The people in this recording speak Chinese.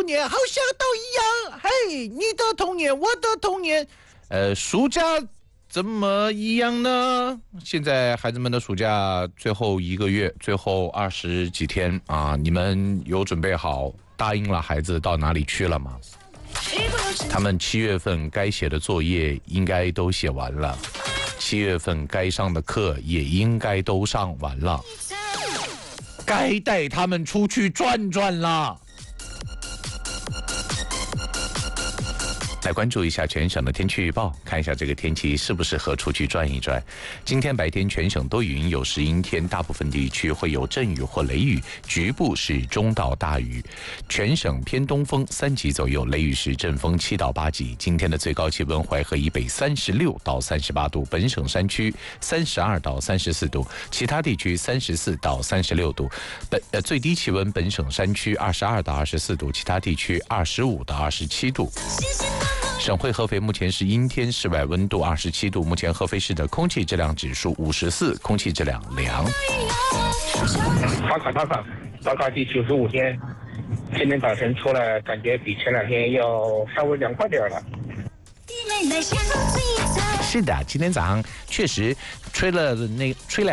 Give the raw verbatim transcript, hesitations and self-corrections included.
年好像都一样。嘿，你的童年，我的童年，呃，暑假怎么一样呢？现在孩子们的暑假最后一个月，最后二十几天啊，你们有准备好答应了孩子到哪里去了吗？他们七月份该写的作业应该都写完了，七月份该上的课也应该都上完了，该带他们出去转转了。来关注一下全省的天气预报，看一下这个天气适不适合出去转一转。今天白天全省多云有时阴天，大部分地区会有阵雨或雷雨，局部是中到大雨。全省偏东风三级左右，雷雨时阵风七到八级。今天的最高气温淮河以北三十六到三十八度，本省山区三十二到三十四度，其他地区三十四到三十六度。本呃最低气温本省山区二十二到二十四度，其他地区二十五到二十七度。省会合肥目前是阴天，室外温度二十七度。目前合肥市的空气质量指数五十四，空气质量良。 打卡打卡，打卡第九十五天，今天早晨出来，感觉比前两天要稍微凉快点了。 是的，今天早上确实吹了那吹来